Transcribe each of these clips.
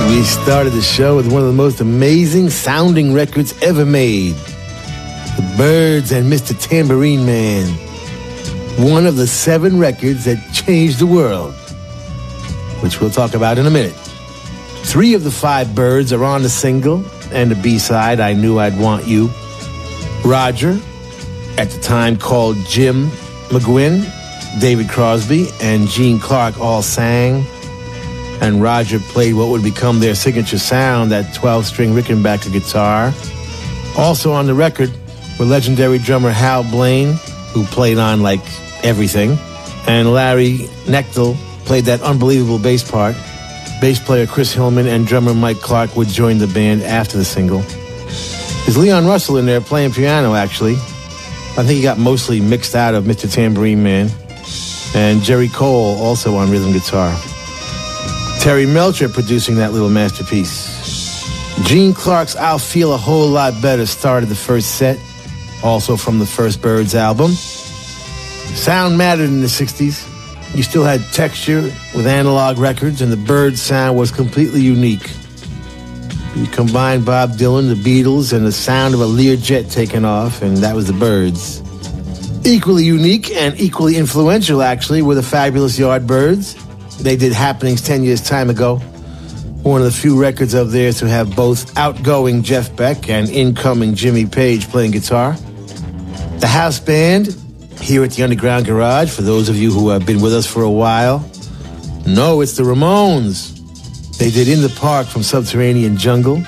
We started the show with one of the most amazing sounding records ever made. The Byrds and Mr. Tambourine Man. One of the 7 records that changed the world, which we'll talk about in a minute. 3 of the 5 Byrds are on the single and the B-side, I Knew I'd Want You. Roger, at the time called Jim McGuinn, David Crosby, and Gene Clark all sang. And Roger played what would become their signature sound, that 12-string Rickenbacker guitar. Also on the record were legendary drummer Hal Blaine, who played on like everything, and Larry Knechtel played that unbelievable bass part. Bass player Chris Hillman and drummer Mike Clark would join the band after the single. There's Leon Russell in there playing piano, actually. I think he got mostly mixed out of Mr. Tambourine Man. And Jerry Cole also on rhythm guitar. Terry Melcher producing that little masterpiece. Gene Clark's I'll Feel a Whole Lot Better started the first set, also from the first Byrds album. Sound mattered in the 60s. You still had texture with analog records, and the Byrds sound was completely unique. You combined Bob Dylan, the Beatles, and the sound of a Learjet taking off, and that was the Byrds. Equally unique and equally influential, actually, were the Fabulous Yardbirds. They did Happenings 10 years time ago. One of the few records of theirs to have both outgoing Jeff Beck and incoming Jimmy Page playing guitar. The house band, here at the Underground Garage, for those of you who have been with us for a while. No, it's the Ramones. They did In the Park from Subterranean Jungle,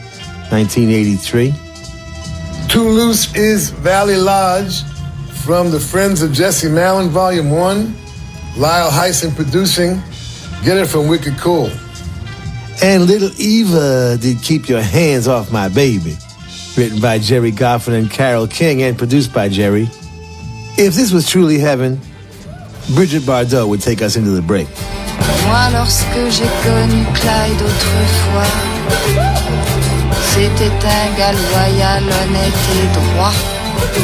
1983. Too Loose is Valley Lodge from the Friends of Jesse Malin, Volume 1. Lyle Hyson producing. Get It from Wicked Cool. And Little Eva did Keep Your Hands Off My Baby, written by Jerry Goffin and Carole King and produced by Jerry. If this was truly heaven, Bridget Bardot would take us into the break. Moi, lorsque j'ai connu Clyde autrefois, c'était un gars loyal, honnête et droit.